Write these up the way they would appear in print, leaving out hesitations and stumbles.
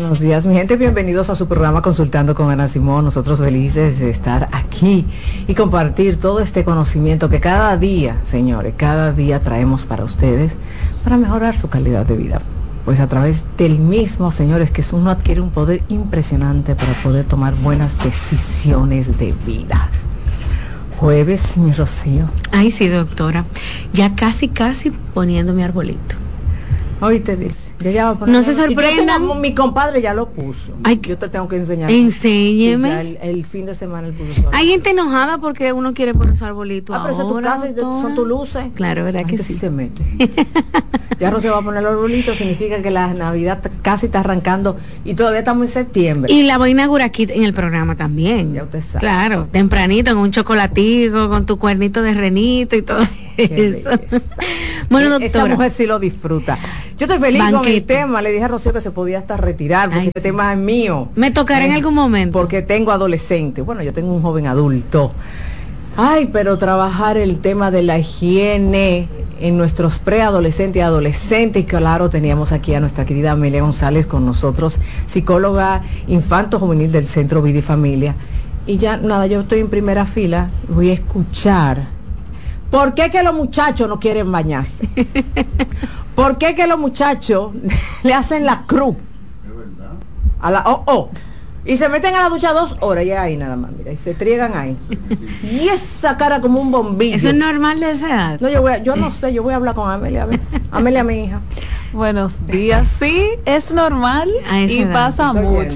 Buenos días, mi gente, bienvenidos a su programa Consultando con Ana Simón. Nosotros felices de estar aquí y compartir todo este conocimiento que cada día, señores, cada día traemos para ustedes para mejorar su calidad de vida. Pues a través del mismo, señores, que uno adquiere un poder impresionante para poder tomar buenas decisiones de vida. Jueves, mi Rocío. Ay, sí, doctora. Ya casi poniendo mi arbolito. Oíste, Dirce, yo ya voy a poner. No se sorprendan. Mi compadre ya lo puso. Ay, yo te tengo que enseñar. Enséñeme. Sí, el fin de semana el puso. Hay gente enojada porque uno quiere poner su arbolito. Pero eso es tu casa, son tus luces. Claro, ¿verdad que sí? Se mete. Ya no se va a poner el arbolito, significa que la Navidad casi está arrancando y todavía estamos en septiembre. Y la voy a inaugurar aquí en el programa también. Ya usted sabe. Claro, tempranito, con un chocolatico, con tu cuernito de renito y todo eso. Bueno, doctora. Esa mujer sí lo disfruta. Yo estoy feliz con el tema. Le dije a Rocío que se podía hasta retirar porque este tema es mío. Me tocará en algún momento. Porque tengo adolescente. Bueno, yo tengo un joven adulto. Ay, pero trabajar el tema de la higiene en nuestros preadolescentes y adolescentes, y claro, teníamos aquí a nuestra querida Amelia González con nosotros, psicóloga infanto-juvenil del Centro Vida y Familia. Y ya, nada, yo estoy en primera fila, voy a escuchar. ¿Por qué que los muchachos no quieren bañarse? ¿Por qué que los muchachos le hacen la cruz? Es verdad. Y se meten a la ducha 2 horas y ahí nada más, mira, y se triegan ahí. Y esa cara como un bombillo. ¿Eso es normal de esa edad? No, yo no sé, yo voy a hablar con Amelia, a ver. Amelia, mi hija. Buenos días, sí, es normal y pasa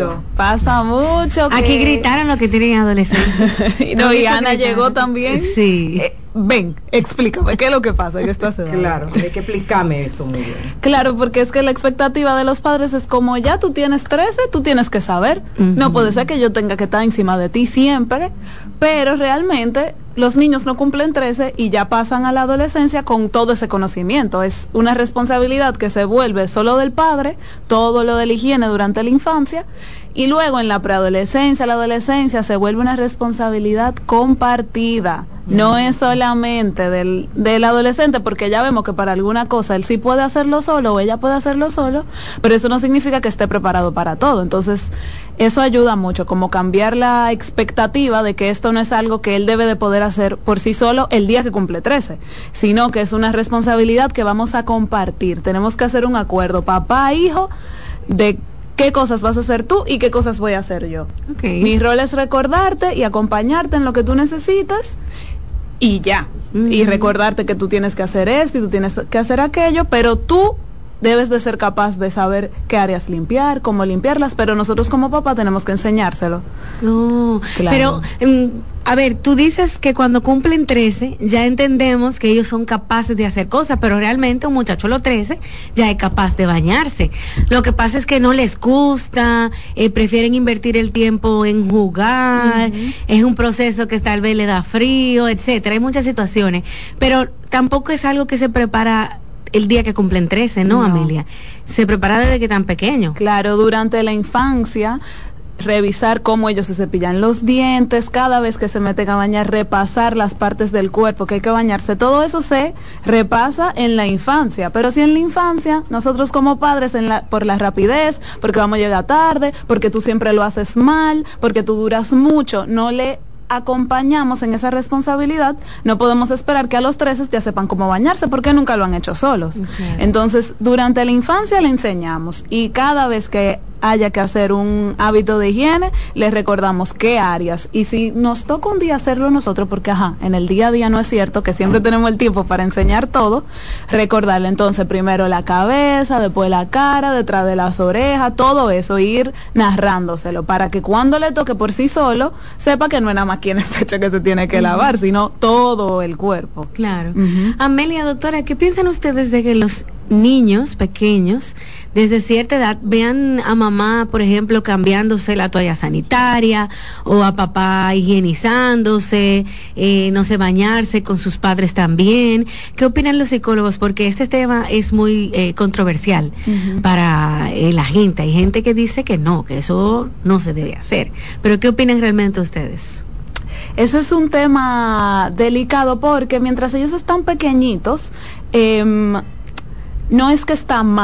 mucho. Aquí gritaron los que tienen adolescentes. No, y Ana llegó también. Sí. Ven, explícame, ¿qué es lo que pasa en esta edad? Claro, hay que explicarme eso muy bien. Claro, porque es que la expectativa de los padres es como ya tú tienes 13, tú tienes que saber. No puede ser que yo tenga que estar encima de ti siempre, pero realmente los niños no cumplen 13 y ya pasan a la adolescencia con todo ese conocimiento. Es una responsabilidad que se vuelve solo del padre, todo lo de la higiene durante la infancia, y luego en la preadolescencia, la adolescencia, se vuelve una responsabilidad compartida. No es solamente del adolescente, porque ya vemos que para alguna cosa él sí puede hacerlo solo o ella puede hacerlo solo, pero eso no significa que esté preparado para todo. Entonces, eso ayuda mucho, como cambiar la expectativa de que esto no es algo que él debe de poder hacer por sí solo el día que cumple 13, sino que es una responsabilidad que vamos a compartir. Tenemos que hacer un acuerdo, papá, hijo, de qué cosas vas a hacer tú y qué cosas voy a hacer yo. Okay. Mi rol es recordarte y acompañarte en lo que tú necesitas y ya. Y recordarte que tú tienes que hacer esto y tú tienes que hacer aquello, pero tú debes de ser capaz de saber qué áreas limpiar, cómo limpiarlas, pero nosotros como papá tenemos que enseñárselo. No, claro. Pero, a ver, tú dices que cuando cumplen 13 ya entendemos que ellos son capaces de hacer cosas, pero realmente un muchacho a los 13 ya es capaz de bañarse. Lo que pasa es que no les gusta, prefieren invertir el tiempo en jugar, es un proceso que tal vez le da frío, etcétera. Hay muchas situaciones, pero tampoco es algo que se prepara el día que cumplen 13, ¿no, Amelia? Se prepara desde que tan pequeño. Claro, durante la infancia, revisar cómo ellos se cepillan los dientes, cada vez que se meten a bañar, repasar las partes del cuerpo que hay que bañarse, todo eso se repasa en la infancia, pero si en la infancia, nosotros como padres, por la rapidez, porque vamos a llegar tarde, porque tú siempre lo haces mal, porque tú duras mucho, no le acompañamos en esa responsabilidad, no podemos esperar que a los 13 ya sepan cómo bañarse porque nunca lo han hecho solos. Okay. Entonces, durante la infancia le enseñamos y cada vez que haya que hacer un hábito de higiene, les recordamos qué áreas. Y si nos toca un día hacerlo nosotros, porque en el día a día no es cierto que siempre tenemos el tiempo para enseñar todo, recordarle entonces primero la cabeza, después la cara, detrás de las orejas, todo eso, ir narrándoselo para que cuando le toque por sí solo, sepa que no es nada más aquí en el pecho que se tiene que lavar, sino todo el cuerpo. Claro. Amelia, doctora, ¿qué piensan ustedes de que los niños pequeños desde cierta edad vean a mamá, por ejemplo, cambiándose la toalla sanitaria o a papá higienizándose, no sé, bañarse con sus padres también? ¿Qué opinan los psicólogos? Porque este tema es muy controversial para la gente. Hay gente que dice que no, que eso no se debe hacer. Pero ¿qué opinan realmente ustedes? Ese es un tema delicado porque mientras ellos están pequeñitos, no es que está mal,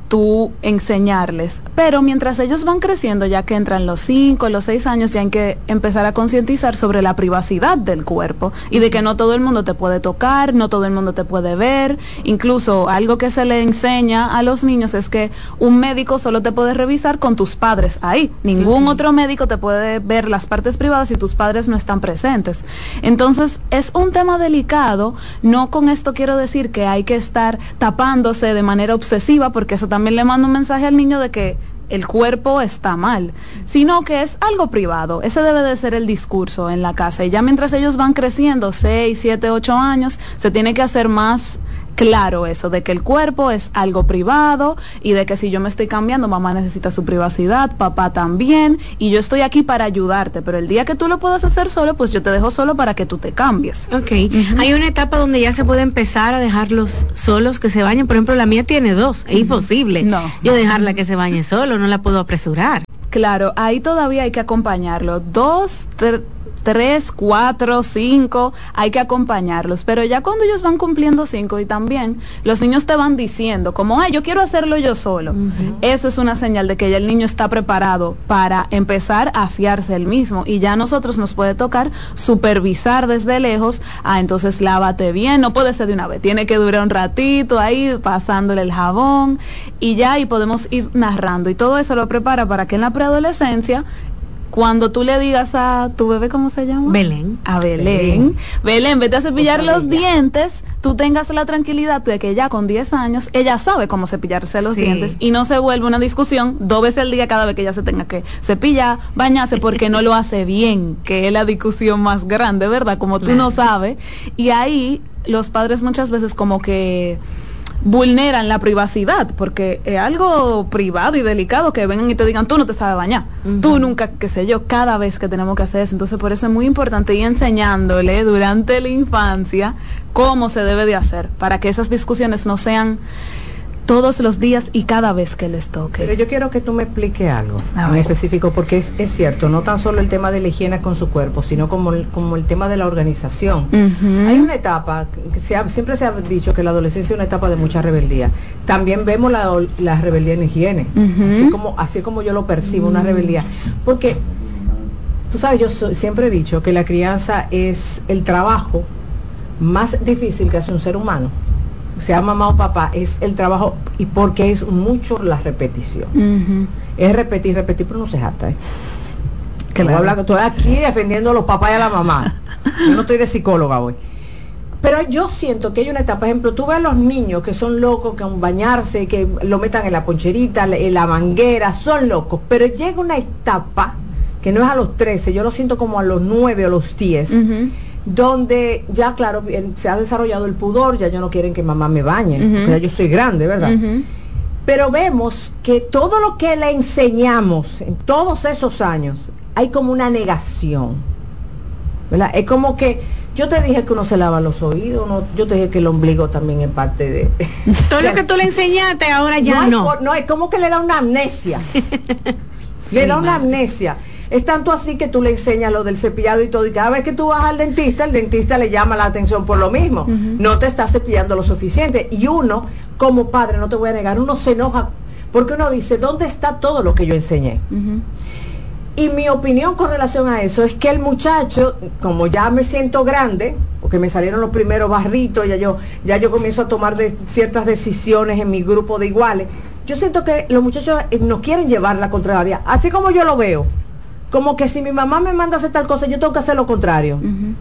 tú enseñarles. Pero mientras ellos van creciendo, ya que entran los 5, los 6 años, ya hay que empezar a concientizar sobre la privacidad del cuerpo y de que no todo el mundo te puede tocar, no todo el mundo te puede ver. Incluso algo que se le enseña a los niños es que un médico solo te puede revisar con tus padres ahí. Ningún otro médico te puede ver las partes privadas si tus padres no están presentes. Entonces, es un tema delicado. No con esto quiero decir que hay que estar tapándose de manera obsesiva, porque eso también le manda un mensaje al niño de que el cuerpo está mal, sino que es algo privado. Ese debe de ser el discurso en la casa, y ya mientras ellos van creciendo, 6, 7, 8 años, se tiene que hacer más claro eso, de que el cuerpo es algo privado y de que si yo me estoy cambiando, mamá necesita su privacidad, papá también, y yo estoy aquí para ayudarte, pero el día que tú lo puedas hacer solo, pues yo te dejo solo para que tú te cambies. Ok, hay una etapa donde ya se puede empezar a dejarlos solos que se bañen. Por ejemplo, la mía tiene 2, es imposible yo dejarla que se bañe solo, no la puedo apresurar. Claro, ahí todavía hay que acompañarlo, 2, 3, 4, 5, hay que acompañarlos, pero ya cuando ellos van cumpliendo 5 y también los niños te van diciendo como, yo quiero hacerlo yo solo, eso es una señal de que ya el niño está preparado para empezar a asearse él mismo, y ya a nosotros nos puede tocar supervisar desde lejos, entonces lávate bien, no puede ser de una vez, tiene que durar un ratito ahí pasándole el jabón, y ya ahí podemos ir narrando, y todo eso lo prepara para que en la preadolescencia, cuando tú le digas a tu bebé, ¿cómo se llama? Belén. A Belén. Belén, vete a cepillar los dientes, tú tengas la tranquilidad de que ya con 10 años, ella sabe cómo cepillarse los dientes, y no se vuelve una discusión 2 veces al día cada vez que ella se tenga que cepillar, bañarse, porque no lo hace bien, que es la discusión más grande, ¿verdad? Como tú no sabes. Y ahí los padres muchas veces como que vulneran la privacidad, porque es algo privado y delicado que vengan y te digan, tú no te sabes bañar, tú nunca, qué sé yo, cada vez que tenemos que hacer eso. Entonces por eso es muy importante ir enseñándole durante la infancia cómo se debe de hacer, para que esas discusiones no sean todos los días y cada vez que les toque. Pero yo quiero que tú me expliques algo en específico, porque es cierto, no tan solo el tema de la higiene con su cuerpo, sino como el tema de la organización. Hay una etapa, siempre se ha dicho que la adolescencia es una etapa de mucha rebeldía. También vemos la rebeldía en higiene, así como yo lo percibo, una rebeldía. Porque, tú sabes, siempre he dicho que la crianza es el trabajo más difícil que hace un ser humano, sea mamá o papá, es el trabajo, y porque es mucho la repetición. Es repetir, pero no se jata, Claro. Estoy aquí defendiendo a los papás y a la mamá. Yo no estoy de psicóloga hoy. Pero yo siento que hay una etapa, por ejemplo, tú ves a los niños que son locos, que bañarse, que lo metan en la poncherita, en la manguera, son locos, pero llega una etapa que no es a los 13, yo lo siento como a los 9 o los 10, donde ya, claro, se ha desarrollado el pudor, ya ellos no quieren que mamá me bañe, porque ya yo soy grande, ¿verdad? Pero vemos que todo lo que le enseñamos en todos esos años, hay como una negación, ¿verdad? Es como que yo te dije que uno se lava los oídos, yo te dije que el ombligo también es parte de... Todo lo que tú le enseñaste ahora ya no. No, es como que le da una amnesia. Le da una amnesia. Es tanto así que tú le enseñas lo del cepillado y todo, y cada vez que tú vas al dentista, el dentista le llama la atención por lo mismo. No te está cepillando lo suficiente. Y uno, como padre, no te voy a negar, uno se enoja porque uno dice, ¿dónde está todo lo que yo enseñé? Y mi opinión con relación a eso es que el muchacho, como ya me siento grande, porque me salieron los primeros barritos, ya yo comienzo a tomar ciertas decisiones en mi grupo de iguales, yo siento que los muchachos nos quieren llevar la contraria, así como yo lo veo, como que si mi mamá me manda a hacer tal cosa, yo tengo que hacer lo contrario.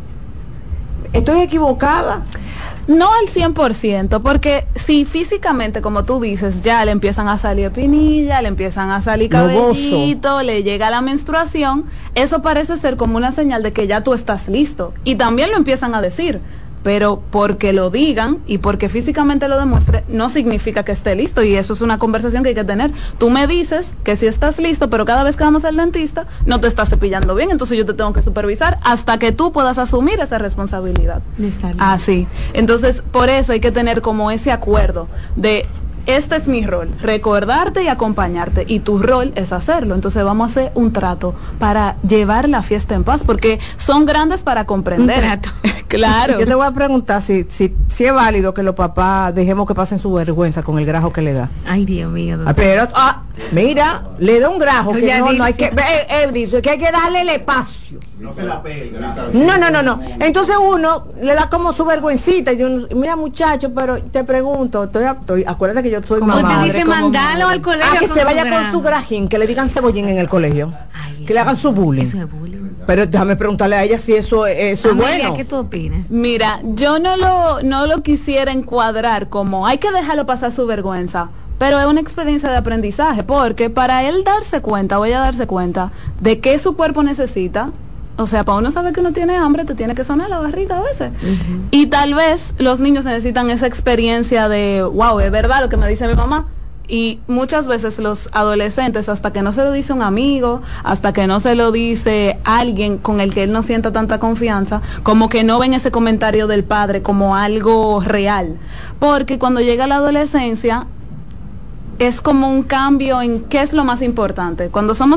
¿Estoy equivocada? No al 100%, porque si físicamente, como tú dices, ya le empiezan a salir espinillas, le empiezan a salir cabellito, le llega la menstruación, eso parece ser como una señal de que ya tú estás listo. Y también lo empiezan a decir, pero porque lo digan y porque físicamente lo demuestre, no significa que esté listo, y eso es una conversación que hay que tener. Tú me dices que sí estás listo, pero cada vez que vamos al dentista no te estás cepillando bien, entonces yo te tengo que supervisar hasta que tú puedas asumir esa responsabilidad. Así. Entonces, por eso hay que tener como ese acuerdo de este es mi rol, recordarte y acompañarte, y tu rol es hacerlo. Entonces vamos a hacer un trato para llevar la fiesta en paz, porque son grandes para comprender. Un trato. Claro. Yo te voy a preguntar si es válido que los papás dejemos que pasen su vergüenza con el grajo que le da. Ay, Dios mío. Pero, mira, le da un grajo que Ya no hay dice. que, él dice que hay que darle el espacio. No se la pegue el grajo. No. Entonces uno le da como su vergüencita. Yo, mira, muchacho, pero te pregunto, acuérdate que yo soy Como mamá. usted dice, mandalo al colegio Que con se su vaya grajo. con su grajín, que le digan cebollín en el colegio. Ay, Que le hagan su bullying. Eso es bullying. Pero déjame preguntarle a ella si eso es Amelia, bueno. ¿qué tú opinas? Mira, yo no lo quisiera encuadrar como hay que dejarlo pasar su vergüenza, pero es una experiencia de aprendizaje, porque para él darse cuenta, o ella darse cuenta de qué su cuerpo necesita, o sea, para uno saber que uno tiene hambre, te tiene que sonar la barriga a veces. Y tal vez los niños necesitan esa experiencia de, wow, es verdad lo que me dice mi mamá. Y muchas veces los adolescentes, hasta que no se lo dice un amigo, hasta que no se lo dice alguien con el que él no sienta tanta confianza, como que no ven ese comentario del padre como algo real. Porque cuando llega la adolescencia, es como un cambio en qué es lo más importante. Cuando somos